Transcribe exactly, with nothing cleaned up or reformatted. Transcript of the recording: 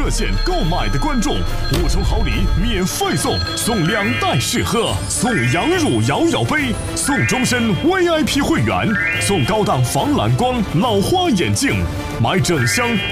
热线购买的观众，五重好礼免费送，送两袋试喝，送羊乳摇摇杯，送终身 V I P 会员，送高档防蓝光老花眼镜。买整箱